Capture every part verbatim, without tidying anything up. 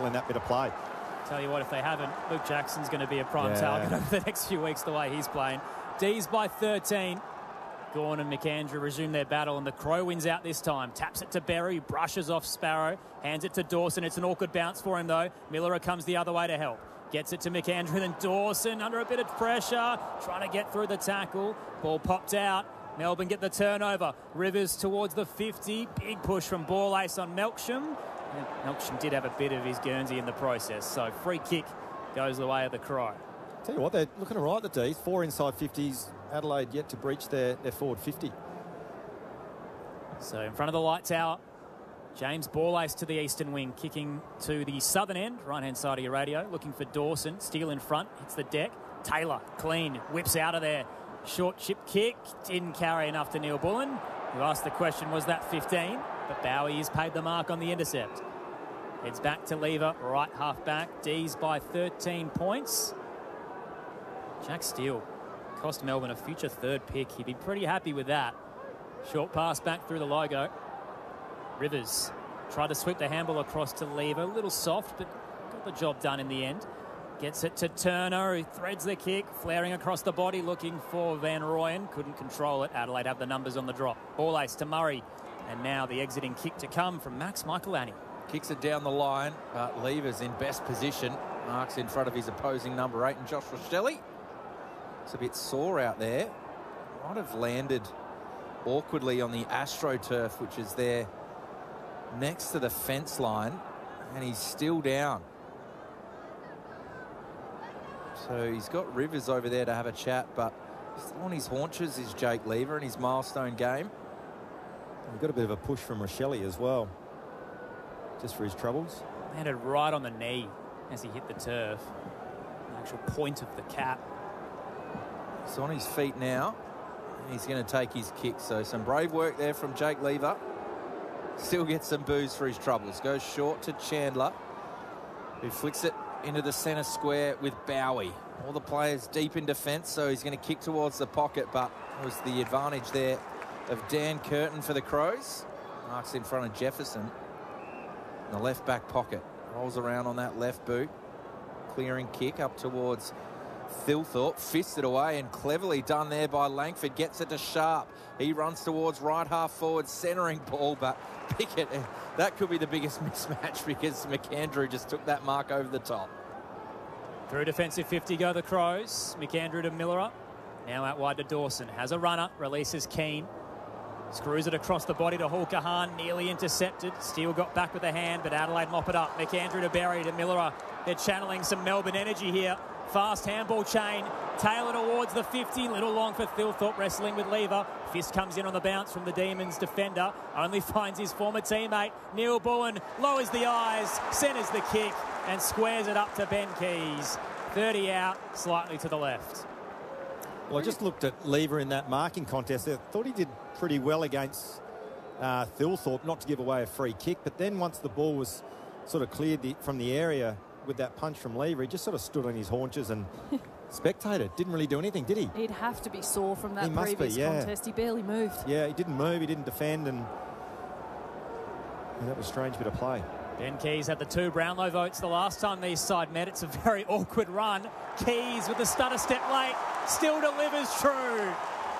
in that bit of play. Tell you what, if they haven't, Luke Jackson's going to be a prime yeah. target over the next few weeks the way he's playing. D's by thirteen. Gawn and McAndrew resume their battle, and the Crow wins out this time. Taps it to Berry, brushes off Sparrow, hands it to Dawson. It's an awkward bounce for him, though. Miller comes the other way to help. Gets it to McAndrew, then Dawson under a bit of pressure, trying to get through the tackle. Ball popped out. Melbourne get the turnover. Rivers towards the fifty. Big push from Ball Ace on Melksham. And Melksham did have a bit of his Guernsey in the process, so free kick goes the way of the Crow. Tell you what, they're looking all right, the D's. Four inside fifties. Adelaide yet to breach their, their forward fifty. So in front of the light tower, James Ball Ace to the eastern wing, kicking to the southern end, right-hand side of your radio, looking for Dawson. Steele in front, hits the deck. Taylor, clean, whips out of there. Short chip kick, didn't carry enough to Neil Bullen, who asked the question, was that fifteen? But Bowie has paid the mark on the intercept. Heads back to Lever, right half back. D's by thirteen points. Jack Steele cost Melbourne a future third pick. He'd be pretty happy with that. Short pass back through the logo. Rivers tried to sweep the handball across to Lever. A little soft, but got the job done in the end. Gets it to Turner, who threads the kick, flaring across the body, looking for Van Rooyen. Couldn't control it. Adelaide have the numbers on the drop. Ball Ace to Murray. And now the exiting kick to come from Max Michaelani. Kicks it down the line, but Lever's in best position. Marks in front of his opposing number eight, and Josh Rochelle. It's a bit sore out there. Might have landed awkwardly on the AstroTurf, which is there next to the fence line, and he's still down. So he's got Rivers over there to have a chat, but still on his haunches is Jake Lever in his milestone game. We've got a bit of a push from Rochelle as well, just for his troubles. Landed right on the knee as he hit the turf. The actual point of the cap. He's on his feet now. He's going to take his kick. So some brave work there from Jake Lever. Still gets some boos for his troubles. Goes short to Chandler, who flicks it into the centre square with Bowie. All the players deep in defence, so he's going to kick towards the pocket, but it was the advantage there of Dan Curtin for the Crows. Marks in front of Jefferson in the left back pocket. Rolls around on that left boot. Clearing kick up towards Thilthorpe, fisted away and cleverly done there by Langford. Gets it to Sharp. He runs towards right half forward, centering ball, but Pickett, that could be the biggest mismatch because McAndrew just took that mark over the top. Through defensive fifty go the Crows. McAndrew to Miller. Now out wide to Dawson. Has a runner. Releases Keane. Screws it across the body to Hulkahan. Nearly intercepted. Steele got back with a hand, but Adelaide mop it up. McAndrew to Berry to Miller. They're channeling some Melbourne energy here. Fast handball chain. Taylor towards the fifty. Little long for Thilthorpe, wrestling with Lever. Fist comes in on the bounce from the Demons defender. Only finds his former teammate. Neil Bullen lowers the eyes, centres the kick and squares it up to Ben Keys. thirty out, slightly to the left. Well, I just looked at Lever in that marking contest. I thought he did pretty well against uh, Thilthorpe, not to give away a free kick. But then once the ball was sort of cleared the, from the area with that punch from Lever, he just sort of stood on his haunches and spectated. Didn't really do anything, did he? He'd have to be sore from that He must previous be, yeah. contest. He barely moved. Yeah, he didn't move. He didn't defend, and yeah, that was a strange bit of play. Ben Keys had the two Brownlow votes the last time these side met. It's a very awkward run. Keys with the stutter step late. Still delivers true.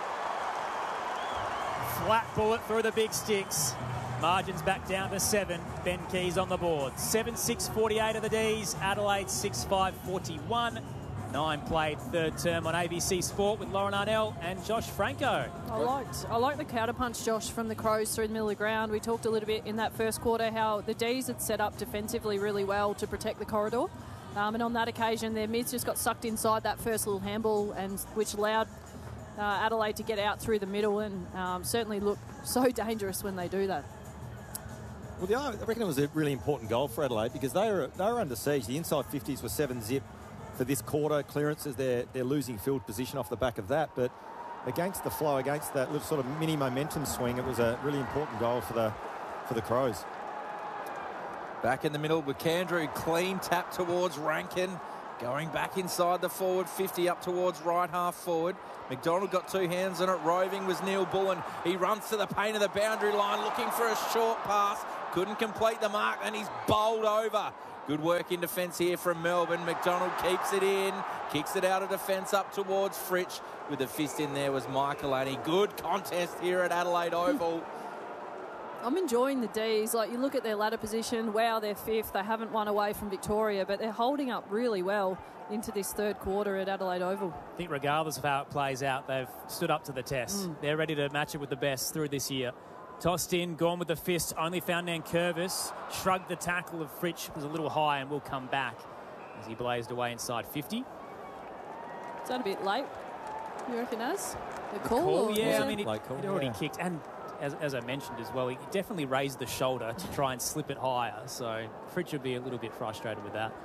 Flat bullet through the big sticks. Margins back down to seven. Ben Keys on the board. seven six forty-eight of the D's. Adelaide six five forty-one. Nine played third term on A B C Sport with Lauren Arnell and Josh Franco. I liked, I liked the counterpunch, Josh, from the Crows through the middle of the ground. We talked a little bit in that first quarter how the D's had set up defensively really well to protect the corridor. Um, and on that occasion, their mids just got sucked inside that first little handball, and which allowed uh, Adelaide to get out through the middle and um, certainly look so dangerous when they do that. Well, the, I reckon it was a really important goal for Adelaide because they were they were under siege. The inside fifties were seven zip for this quarter. Clearances, they're, they're losing field position off the back of that. But against the flow, against that little sort of mini momentum swing, it was a really important goal for the for the Crows. Back in the middle, McAndrew, clean tap towards Rankin. Going back inside the forward fifty up towards right half forward. McDonald got two hands on it. Roving was Neil Bullen. He runs to the paint of the boundary line looking for a short pass. Couldn't complete the mark, and he's bowled over Good work in defence here from Melbourne. McDonald keeps it in, kicks it out of defence up towards Fritsch. With the fist in there was Michaelani. Good contest here at Adelaide Oval. I'm enjoying the D's. Like, you look at their ladder position, wow, they're fifth. They haven't won away from Victoria, but they're holding up really well into this third quarter at Adelaide Oval. I think regardless of how it plays out, they've stood up to the test. Mm. They're ready to match it with the best through this year. Tossed in, gone with the fist, only found Nankervis. Shrugged the tackle of Fritsch, was a little high and will come back as he blazed away inside fifty. Is that a bit late, you reckon, Az? The, the call? call yeah, I mean, it, call, it already yeah. kicked. And as, as I mentioned as well, he definitely raised the shoulder to try and slip it higher. So Fritsch would be a little bit frustrated with that.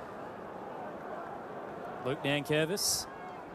Luke Nankervis,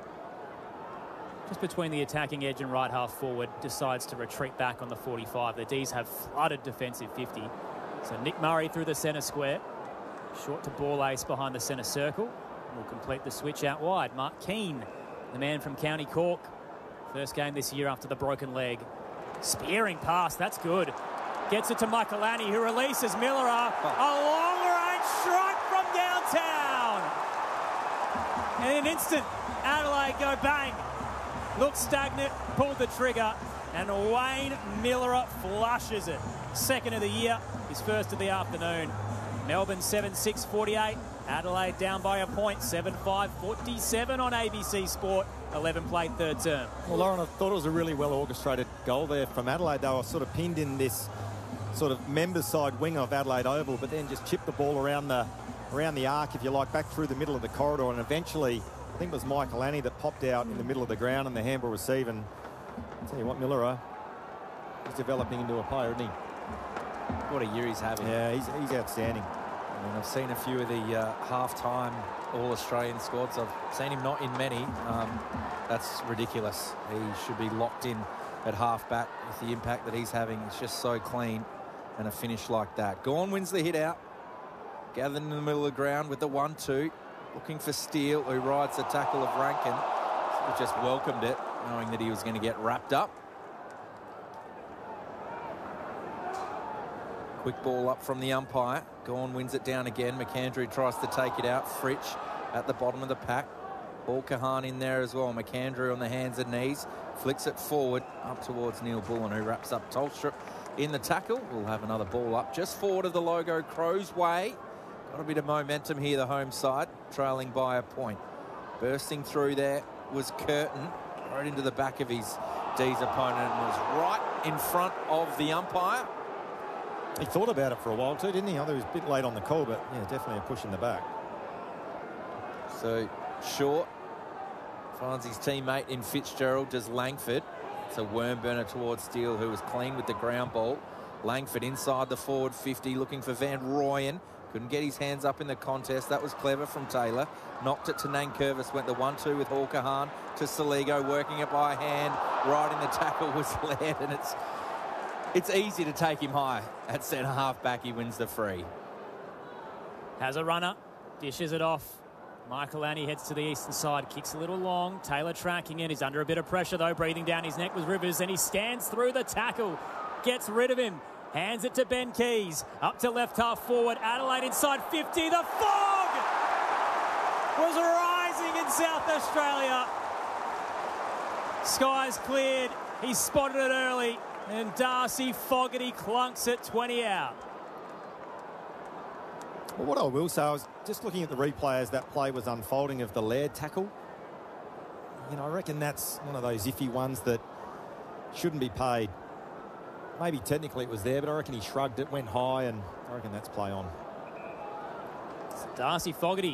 just between the attacking edge and right half forward, decides to retreat back on the forty-five. The D's have flooded defensive fifty. So Nick Murray through the centre square. Short to ball ace behind the centre circle. Will complete the switch out wide. Mark Keane, the man from County Cork. First game this year after the broken leg. Spearing pass, that's good. Gets it to Michaelani, who releases Miller. A long-range strike from downtown. And in an instant, Adelaide go bang. Looked stagnant, pulled the trigger, and Wayne Miller flushes it. Second of the year, his first of the afternoon. Melbourne seven six forty-eight. Adelaide down by a point, seven five forty-seven on A B C Sport. eleven played third term. Well, Lauren, I thought it was a really well orchestrated goal there from Adelaide. They were sort of pinned in this sort of members side wing of Adelaide Oval, but then just chipped the ball around the around the arc, if you like, back through the middle of the corridor, and eventually I think it was Michaelani that popped out in the middle of the ground and the handball receive. And I'll tell you what, Miller is developing into a player, isn't he? What a year he's having. Yeah, he's, he's outstanding. I mean, I've seen a few of the uh, half-time All-Australian squads. I've seen him not in many. Um, that's ridiculous. He should be locked in at half-back with the impact that he's having. It's just so clean, and a finish like that. Gawn wins the hit out. Gathered in the middle of the ground with the one two. Looking for Steele, who rides the tackle of Rankin. He just welcomed it, knowing that he was going to get wrapped up. Quick ball up from the umpire. Gawn wins it down again. McAndrew tries to take it out. Fritsch at the bottom of the pack. Paul Kahan in there as well. McAndrew on the hands and knees. Flicks it forward up towards Neil Bullen, who wraps up Tolstrup in the tackle. We'll have another ball up just forward of the logo, Crows Way. Got a bit of momentum here, the home side, trailing by a point. Bursting through there was Curtin, right into the back of his D's opponent, and was right in front of the umpire. He thought about it for a while too, didn't he? I thought he was a bit late on the call, but yeah, definitely a push in the back. So Short finds his teammate in Fitzgerald, does Langford. It's a worm burner towards Steele, who was clean with the ground ball. Langford inside the forward fifty, looking for Van Rooyen. Couldn't get his hands up in the contest. That was clever from Taylor. Knocked it to Nankervis. Went the one two with Hawkahan to Saligo, working it by hand. Right in the tackle was Laird, and it's it's easy to take him high at centre half back. He wins the free. Has a runner, dishes it off. Michaelani heads to the eastern side, kicks a little long. Taylor tracking in. He's under a bit of pressure though. Breathing down his neck was Rivers, and he stands through the tackle. Gets rid of him. Hands it to Ben Keys. Up to left half forward. Adelaide inside fifty. The fog was rising in South Australia. Skies cleared. He spotted it early. And Darcy Fogarty clunks it twenty out. Well, what I will say, I was just looking at the replay as that play was unfolding of the Laird tackle. You know, I reckon that's one of those iffy ones that shouldn't be paid. Maybe technically it was there, but I reckon he shrugged it, went high, and I reckon that's play on. So Darcy Fogarty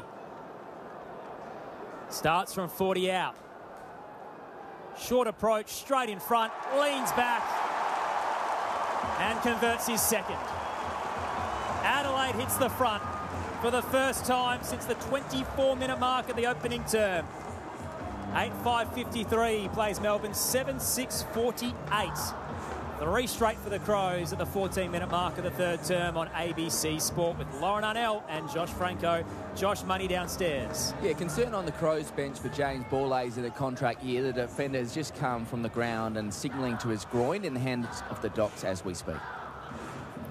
starts from forty out. Short approach, straight in front, leans back, and converts his second. Adelaide hits the front for the first time since the twenty-four minute mark of the opening term. eight five fifty-three plays Melbourne, seven six forty-eight. Three straight for the Crows at the fourteen minute mark of the third term on A B C Sport with Lauren Arnell and Josh Franco. Josh, money downstairs. Yeah, concern on the Crows bench for James Borlase in a contract year. The defender has just come from the ground and signalling to his groin in the hands of the Docs as we speak.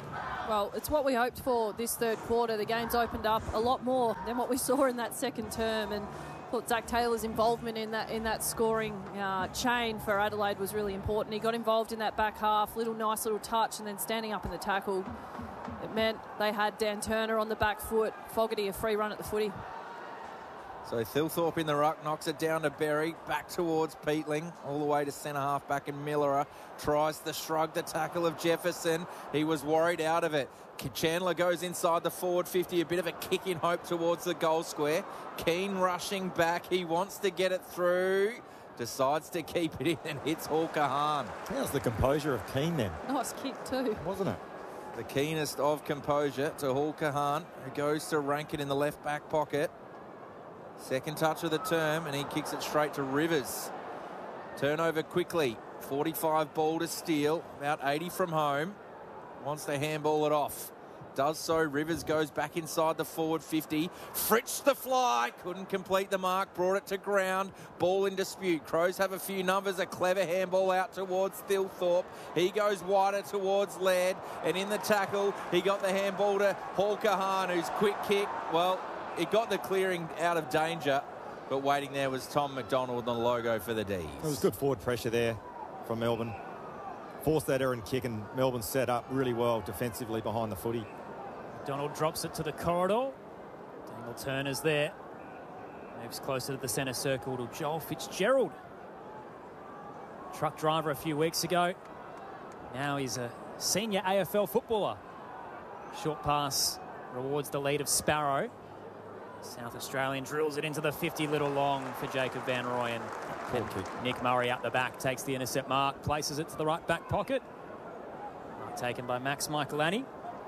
Well, it's what we hoped for this third quarter. The game's opened up a lot more than what we saw in that second term, and thought Zach Taylor's involvement in that in that scoring uh, chain for Adelaide was really important. He got involved in that back half, little nice little touch, and then standing up in the tackle. It meant they had Dan Turner on the back foot, Fogarty a free run at the footy. So Thilthorpe in the ruck, knocks it down to Berry, back towards Peatling, all the way to centre half back, and Millerer tries to shrug the tackle of Jefferson. He was worried out of it. Chandler goes inside the forward fifty, a bit of a kick in hope towards the goal square. Keane rushing back, he wants to get it through, decides to keep it in and hits Hall Kahan. How's the composure of Keane then? Nice kick too. Wasn't it? The keenest of composure to Hall Kahan, who goes to Rankin in the left back pocket. Second touch of the term, and he kicks it straight to Rivers. Turnover quickly. forty-five ball to Steele, about eighty from home. Wants to handball it off. Does so. Rivers goes back inside the forward fifty. Fritsch the fly. Couldn't complete the mark. Brought it to ground. Ball in dispute. Crows have a few numbers. A clever handball out towards Thilthorpe. He goes wider towards Laird. And in the tackle, he got the handball to Hall Kahan, whose quick kick, well, it got the clearing out of danger, but waiting there was Tom McDonald on the logo for the D's. It was good forward pressure there from Melbourne. Forced that error and kick, and Melbourne set up really well defensively behind the footy. McDonald drops it to the corridor. Daniel Turner's there. Moves closer to the centre circle to Joel Fitzgerald. Truck driver a few weeks ago. Now he's a senior A F L footballer. Short pass rewards the lead of Sparrow. South Australian drills it into the fifty, little long for Jacob Van Rooyen. Nick Murray up the back, takes the intercept mark, places it to the right back pocket. Mark taken by Max Michaelani.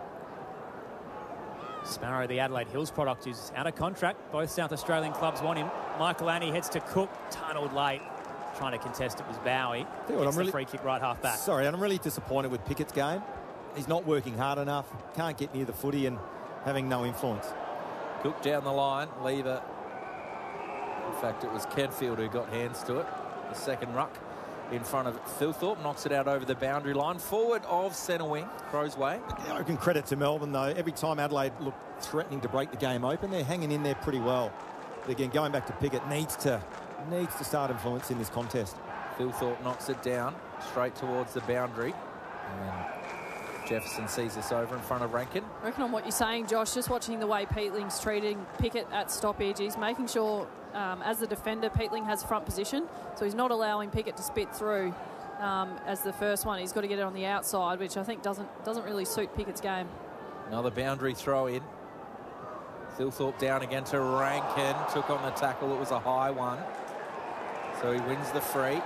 Sparrow, the Adelaide Hills product, who's out of contract. Both South Australian clubs want him. Michaelani heads to Cook, tunnelled late. Trying to contest it was Bowie. What, Gets I'm really, the free kick right half back. Sorry, I'm really disappointed with Pickett's game. He's not working hard enough, can't get near the footy, and having no influence. Cook down the line, Lever. In fact, it was Kenfield who got hands to it. The second ruck in front of Thilthorpe, knocks it out over the boundary line. Forward of centre wing, Crows way. I can credit to Melbourne, though. Every time Adelaide looked threatening to break the game open, they're hanging in there pretty well. But again, going back to Pickett, needs to needs to start influencing this contest. Thilthorpe knocks it down straight towards the boundary. And Jefferson sees this over in front of Rankin. I reckon on what you're saying, Josh, just watching the way Peatling's treating Pickett at stoppage, he's making sure, um, as the defender, Peatling has front position, so he's not allowing Pickett to spit through um, as the first one. He's got to get it on the outside, which I think doesn't doesn't really suit Pickett's game. Another boundary throw in. Thilthorpe down again to Rankin. Took on the tackle. It was a high one. So he wins the free.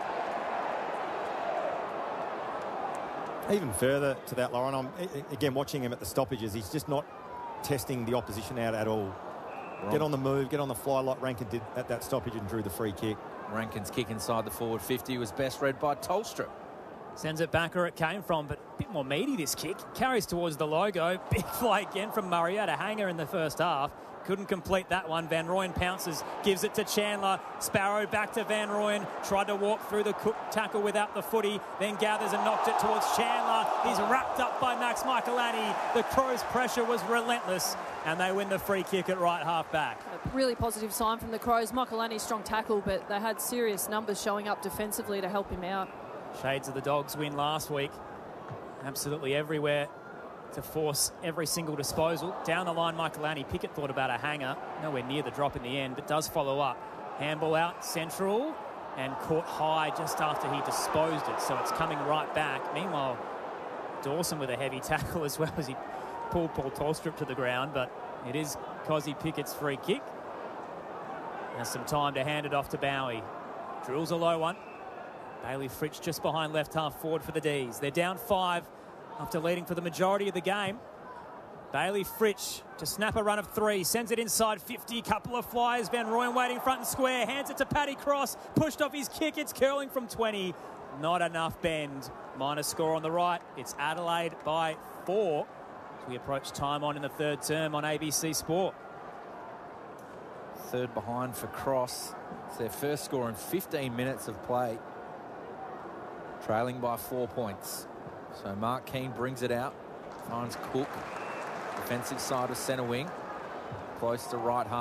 Even further to that, Lauren, I'm again watching him at the stoppages. He's just not testing the opposition out at all. Wrong. Get on the move, get on the fly like Rankin did at that stoppage and drew the free kick. Rankin's kick inside the forward fifty was best read by Tolstrup. Sends it back where it came from, but a bit more meaty this kick. Carries towards the logo. Big fly again from Murray. Had a hanger in the first half. Couldn't complete that one. Van Rooyen pounces, gives it to Chandler. Sparrow back to Van Rooyen. Tried to walk through the Cook tackle without the footy. Then gathers and knocked it towards Chandler. He's wrapped up by Max Michaelani. The Crows' pressure was relentless, and they win the free kick at right half back. A really positive sign from the Crows. Michaelani, strong tackle, but they had serious numbers showing up defensively to help him out. Shades of the Dogs win last week. Absolutely everywhere to force every single disposal. Down the line, Michaelani. Pickett thought about a hanger. Nowhere near the drop in the end, but does follow up. Handball out, central, and caught high just after he disposed it. So it's coming right back. Meanwhile, Dawson with a heavy tackle as well as he pulled Paul Tolstrup to the ground, but it is Cozzy Pickett's free kick. Has some time to hand it off to Bowie. Drills a low one. Bailey Fritsch just behind left half forward for the D's. They're down five after leading for the majority of the game. Bailey Fritsch to snap a run of three. Sends it inside fifty. Couple of flyers. Van Rooyen waiting front and square. Hands it to Paddy Cross. Pushed off his kick. It's curling from twenty. Not enough bend. Minor score on the right. It's Adelaide by four as we approach time on in the third term on A B C Sport. Third behind for Cross. It's their first score in fifteen minutes of play. Trailing by four points. So Mark Keane brings it out Finds Cook. Defensive side of centre wing. Close to right half.